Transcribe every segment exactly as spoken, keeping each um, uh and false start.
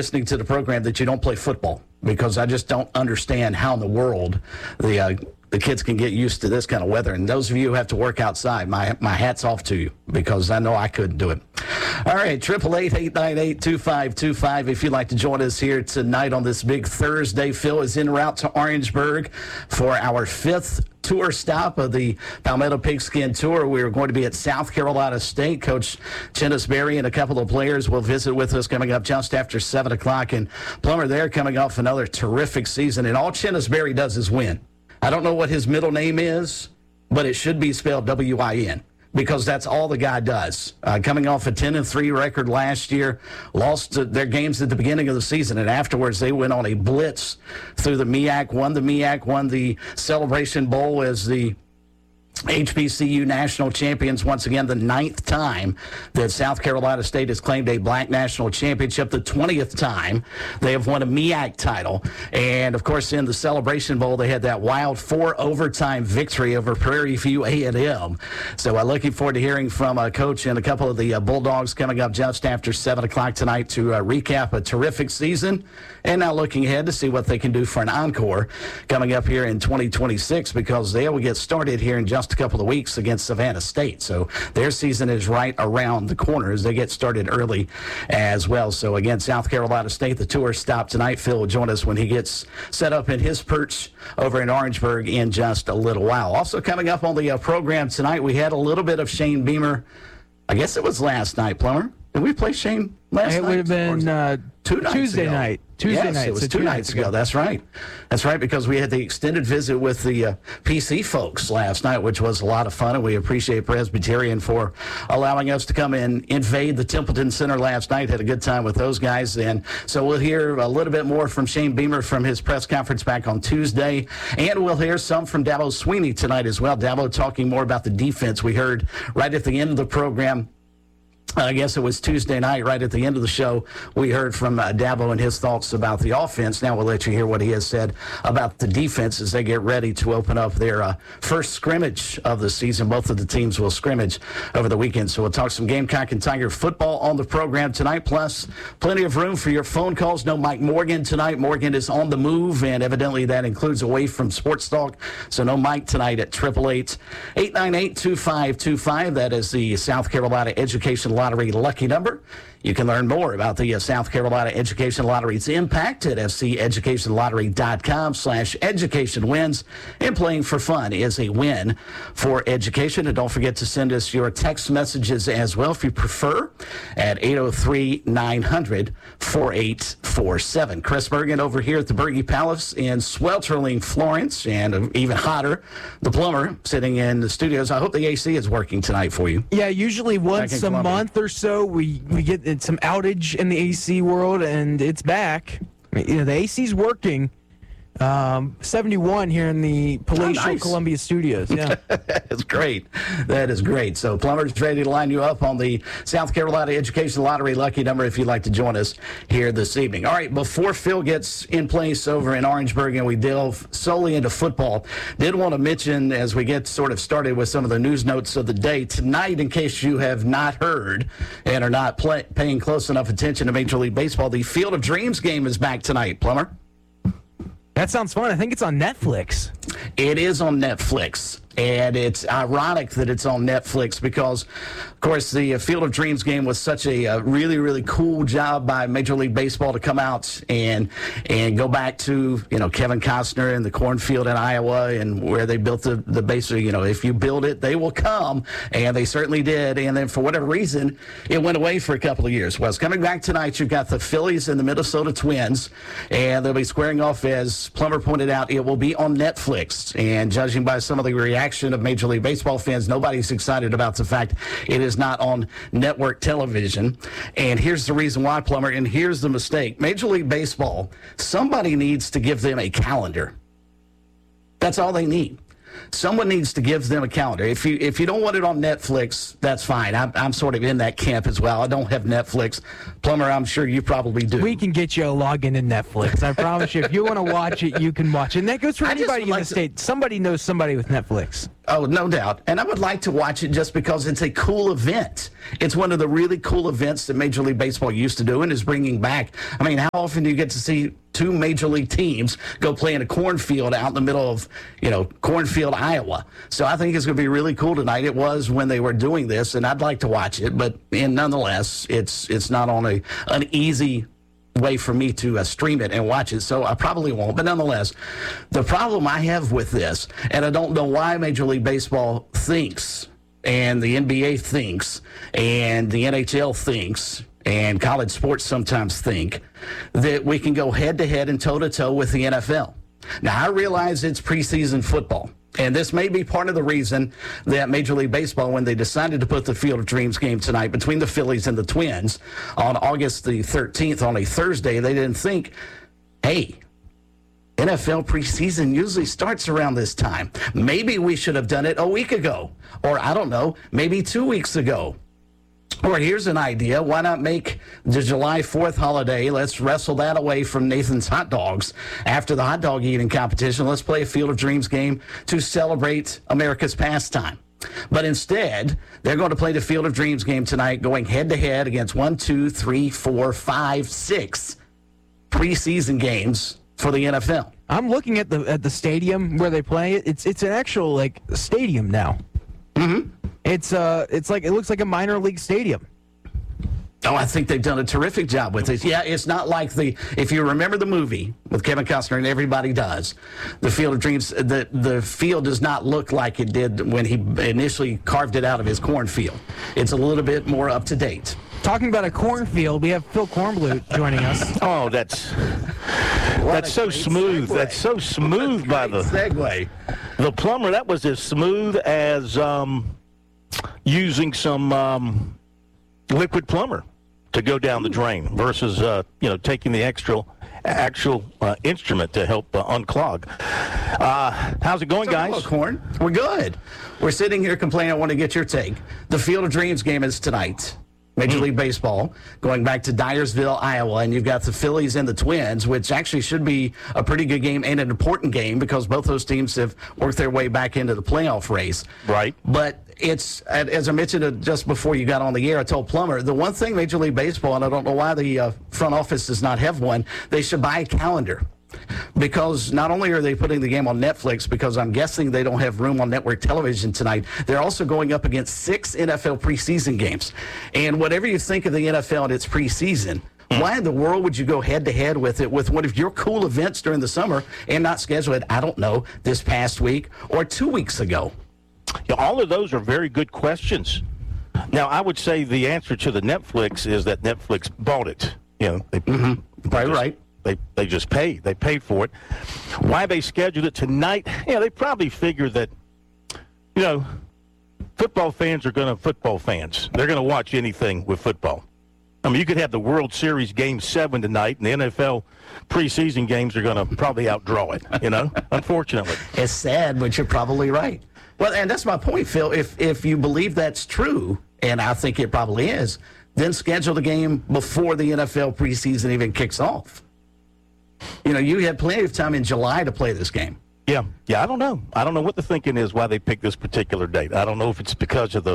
listening to the program that you don't play football, because I just don't understand how in the world the uh, the kids can get used to this kind of weather. And those of you who have to work outside, my my hat's off to you, because I know I couldn't do it. All right, eight eight eight, eight nine eight, two five two five. If you'd like to join us here tonight on this big Thursday, Phil is en route to Orangeburg for our fifth tour stop of the Palmetto Pigskin Tour. We are going to be at South Carolina State. Coach Chennis Berry and a couple of players will visit with us coming up just after seven o'clock. And Plummer, they're coming off another terrific season. And all Chennis Berry does is win. I don't know what his middle name is, but it should be spelled W I N, because that's all the guy does. Uh, coming off a ten and three record last year, lost their games at the beginning of the season, and afterwards they went on a blitz through the M E A C, won the M E A C, won the Celebration Bowl as the H B C U national champions once again, the ninth time that South Carolina State has claimed a black national championship, the twentieth time they have won a M E A C title. And, of course, in the Celebration Bowl, they had that wild four-overtime victory over Prairie View A and M. So I'm uh, looking forward to hearing from uh, Coach and a couple of the uh, Bulldogs coming up just after seven o'clock tonight to uh, recap a terrific season, and now looking ahead to see what they can do for an encore coming up here in twenty twenty-six, because they will get started here in just a couple of weeks against Savannah State. So their season is right around the corner as they get started early as well. So again, South Carolina State, the tour stop tonight. Phil will join us when he gets set up in his perch over in Orangeburg in just a little while. Also coming up on the uh, program tonight, we had a little bit of Shane Beamer. I guess it was last night, Plummer. Did we play Shane last it night? It would have been uh, two nights Tuesday ago. night. Tuesday yes, night. it was so two, two nights ago. ago. That's right. That's right, because we had the extended visit with the uh, P C folks last night, which was a lot of fun, and we appreciate Presbyterian for allowing us to come and invade the Templeton Center last night. Had a good time with those guys. And so we'll hear a little bit more from Shane Beamer from his press conference back on Tuesday, and we'll hear some from Dabo Sweeney tonight as well. Dabo talking more about the defense. We heard right at the end of the program, I guess it was Tuesday night, right at the end of the show, we heard from uh, Dabo and his thoughts about the offense. Now we'll let you hear what he has said about the defense as they get ready to open up their uh, first scrimmage of the season. Both of the teams will scrimmage over the weekend. So we'll talk some Gamecock and Tiger football on the program tonight, plus plenty of room for your phone calls. No Mike Morgan tonight. Morgan is on the move, and evidently that includes away from Sports Talk. So no Mike tonight at eight eight eight, eight nine eight, two five two five. That is the South Carolina Education Lottery lucky number. You can learn more about the uh, South Carolina Education Lottery's impact at fceducationlottery.com slash education wins. And playing for fun is a win for education. And don't forget to send us your text messages as well, if you prefer, at eight oh three, nine hundred, four eight four seven. Chris Bergen over here at the Berge Palace in sweltering Florence, and even hotter, the plumber sitting in the studios. I hope the A C is working tonight for you. Yeah, usually once a month or so we, we get some outage in the A C world, and it's back. You know, the A C's working. Um, seventy-one here in the Palatial oh, nice. Columbia Studios. Yeah, that's great. That is great. So Plummer's ready to line you up on the South Carolina Education Lottery lucky number if you'd like to join us here this evening. All right, before Phil gets in place over in Orangeburg and we delve solely into football, did want to mention as we get sort of started with some of the news notes of the day tonight, in case you have not heard and are not play, paying close enough attention to Major League Baseball, the Field of Dreams game is back tonight, Plummer. That sounds fun. I think it's on Netflix. It is on Netflix. And it's ironic that it's on Netflix because, of course, the Field of Dreams game was such a, a really, really cool job by Major League Baseball to come out and and go back to, you know, Kevin Costner and the cornfield in Iowa and where they built the, the base. You know, if you build it, they will come. And they certainly did. And then for whatever reason, it went away for a couple of years. Well, it's coming back tonight. You've got the Phillies and the Minnesota Twins. And they'll be squaring off, as Plummer pointed out, it will be on Netflix. And judging by some of the reaction of Major League Baseball fans, nobody's excited about the fact it is not on network television. And here's the reason why, Plummer, and here's the mistake. Major League Baseball, somebody needs to give them a calendar. That's all they need. Someone needs to give them a calendar. If you if you don't want it on Netflix, that's fine. I'm, I'm sort of in that camp as well. I don't have Netflix. Plummer, I'm sure you probably do. We can get you a login in Netflix. I promise you. If you want to watch it, you can watch it. And that goes for anybody in like the to, state. Somebody knows somebody with Netflix. Oh, no doubt. And I would like to watch it just because it's a cool event. It's one of the really cool events that Major League Baseball used to do and is bringing back. I mean, how often do you get to see two Major League teams go play in a cornfield out in the middle of, you know, cornfield, Iowa? So I think it's going to be really cool tonight. It was when they were doing this, and I'd like to watch it. But and nonetheless, it's it's not on a an easy way for me to uh, stream it and watch it, so I probably won't. But nonetheless, the problem I have with this, and I don't know why Major League Baseball thinks, and the N B A thinks, and the N H L thinks, and college sports sometimes think, that we can go head-to-head and toe-to-toe with the N F L. Now, I realize it's preseason football. And this may be part of the reason that Major League Baseball, when they decided to put the Field of Dreams game tonight between the Phillies and the Twins on August the thirteenth on a Thursday, they didn't think, hey, N F L preseason usually starts around this time. Maybe we should have done it a week ago. Or, I don't know, maybe two weeks ago. Or here's an idea. Why not make the July fourth holiday? Let's wrestle that away from Nathan's Hot Dogs. After the hot dog eating competition, let's play a Field of Dreams game to celebrate America's pastime. But instead, they're going to play the Field of Dreams game tonight, going head-to-head against one, two, three, four, five, six preseason games for the N F L. I'm looking at the at the stadium where they play it. It's it's an actual like stadium now. Mm-hmm. It's uh, it's like it looks like a minor league stadium. Oh, I think they've done a terrific job with it. Yeah, it's not like the, if you remember the movie with Kevin Costner, and everybody does, the Field of Dreams, the, the field does not look like it did when he initially carved it out of his cornfield. It's a little bit more up to date. Talking about a cornfield, we have Phil Kornblut joining us. Oh, that's that's so smooth. Segue. That's so smooth by the segue. The plumber. That was as smooth as um, using some um, liquid plumber to go down the drain versus uh, you know taking the extra actual uh, instrument to help uh, unclog. Uh, how's it going, So, guys? hello, Corn. We're good. We're sitting here complaining. I want to get your take. The Field of Dreams game is tonight. Major League Baseball, going back to Dyersville, Iowa, and you've got the Phillies and the Twins, which actually should be a pretty good game and an important game because both those teams have worked their way back into the playoff race. Right. But it's, as I mentioned just before you got on the air, I told Plummer, the one thing Major League Baseball, and I don't know why the uh, front office does not have one, they should buy a calendar. Because not only are they putting the game on Netflix, because I'm guessing they don't have room on network television tonight, they're also going up against six N F L preseason games. And whatever you think of the N F L and its preseason, why in the world would you go head-to-head with it with one of your cool events during the summer and not schedule it, I don't know, this past week or two weeks ago? Yeah, all of those are very good questions. Now, I would say the answer to the Netflix is that Netflix bought it. You know, they, Mm-hmm. Right, just, right. They they just paid. They paid for it. Why they scheduled it tonight? Yeah, they probably figured that, you know, football fans are going to football fans. They're going to watch anything with football. I mean, you could have the World Series Game seven tonight, and the N F L preseason games are going to probably outdraw it, you know, unfortunately. It's sad, but you're probably right. Well, and that's my point, Phil. If if you believe that's true, and I think it probably is, then schedule the game before the N F L preseason even kicks off. You know, you had plenty of time in July to play this game. Yeah, yeah, I don't know. I don't know what the thinking is why they picked this particular date. I don't know if it's because of the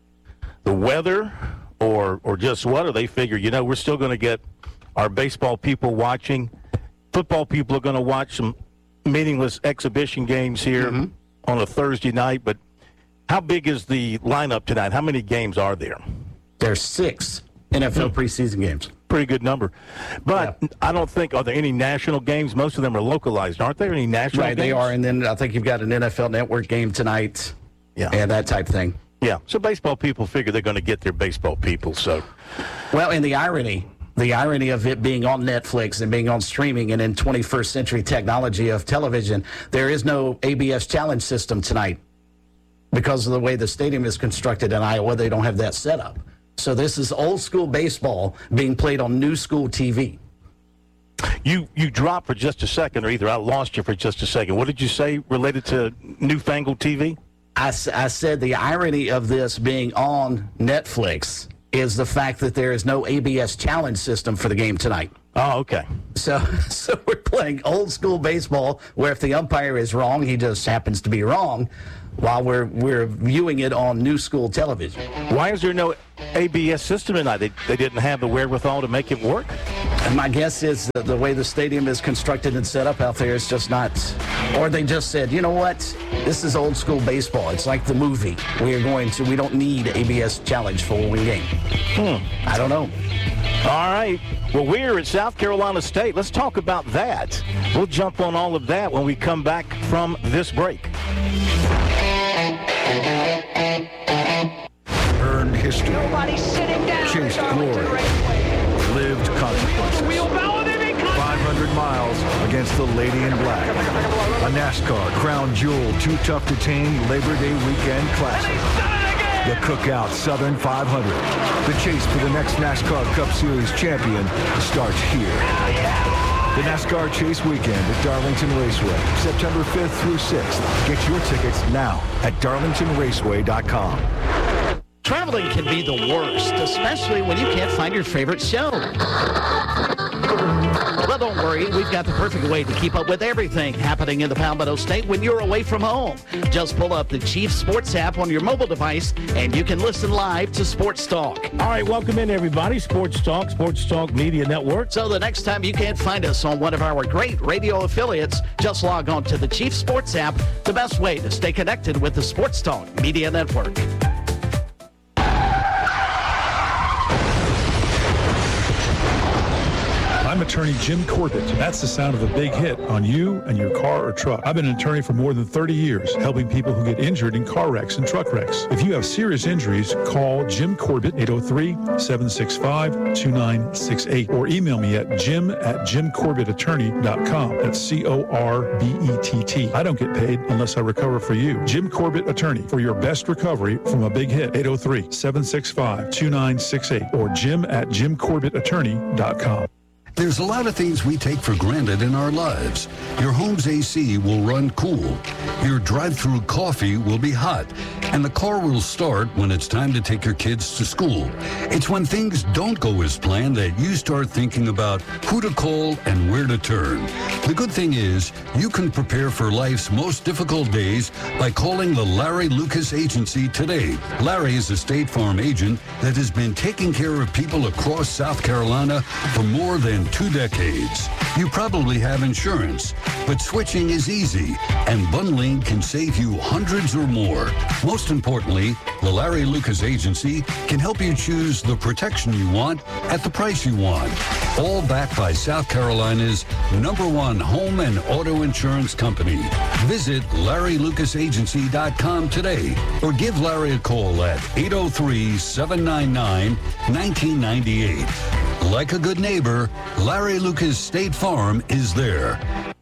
the weather or or just what, or they figure, you know, we're still going to get our baseball people watching. Football people are going to watch some meaningless exhibition games here mm-hmm. on a Thursday night. But how big is the lineup tonight? How many games are there? There's six N F L mm-hmm. preseason games. Pretty good number. But yeah. I don't think, are there any national games? Most of them are localized, aren't there? Any national right, games? Right, they are. And then I think you've got an N F L Network game tonight yeah. and that type of thing. Yeah, so baseball people figure they're going to get their baseball people. So, well, and the irony, the irony of it being on Netflix and being on streaming and in twenty-first century technology of television, there is no A B S challenge system tonight because of the way the stadium is constructed in Iowa. They don't have that set up. So this is old school baseball being played on new school T V. You you dropped for just a second, or either I lost you for just a second. What did you say related to newfangled T V? I, I said the irony of this being on Netflix is the fact that there is no A B S challenge system for the game tonight. Oh, okay. So so we're playing old school baseball where if the umpire is wrong, he just happens to be wrong. while we're we're viewing it on new school television. Why is there no A B S system tonight? They, they didn't have the wherewithal to make it work? And my guess is that the way the stadium is constructed and set up out there is just not, or they just said, you know what, this is old school baseball. It's like the movie. We are going to, we don't need A B S Challenge for one game. Hmm. I don't know. All right. Well, we're at South Carolina State. Let's talk about that. We'll jump on all of that when we come back from this break. Earned history. Nobody's sitting down. Chased glory. Lived consequences. five hundred miles against the Lady in Black. A NASCAR Crown Jewel Too Tough to Tame Labor Day Weekend Classic. The Cookout Southern five hundred. The chase for the next NASCAR Cup Series champion starts here. The NASCAR Chase Weekend at Darlington Raceway, September fifth through sixth. Get your tickets now at darlington raceway dot com. Traveling can be the worst, especially when you can't find your favorite show. Well, don't worry. We've got the perfect way to keep up with everything happening in the Palmetto State when you're away from home. Just pull up the Chief Sports app on your mobile device, and you can listen live to Sports Talk. All right, welcome in, everybody. Sports Talk, Sports Talk Media Network. So the next time you can't find us on one of our great radio affiliates, just log on to the Chief Sports app, the best way to stay connected with the Sports Talk Media Network. I'm attorney Jim Corbett. That's the sound of a big hit on you and your car or truck. I've been an attorney for more than thirty years, helping people who get injured in car wrecks and truck wrecks. If you have serious injuries, call Jim Corbett, eight oh three, seven six five, two nine six eight, or email me at jim at jim corbett attorney dot com. That's C O R B E T T. I don't get paid unless I recover for you. Jim Corbett Attorney, for your best recovery from a big hit, eight oh three, seven six five, two nine six eight, or jim at jim corbett attorney dot com. There's a lot of things we take for granted in our lives. Your home's A C will run cool. Your drive-through coffee will be hot. And the car will start when it's time to take your kids to school. It's when things don't go as planned that you start thinking about who to call and where to turn. The good thing is, you can prepare for life's most difficult days by calling the Larry Lucas Agency today. Larry is a State Farm agent that has been taking care of people across South Carolina for more than two decades. You probably have insurance, but switching is easy, and bundling can save you hundreds or more. Most importantly, the Larry Lucas Agency can help you choose the protection you want at the price you want. All backed by South Carolina's number one home and auto insurance company. Visit larry lucas agency dot com today or give Larry a call at eight oh three, seven nine nine, one nine nine eight. Like a good neighbor, Larry Lucas State Farm is there.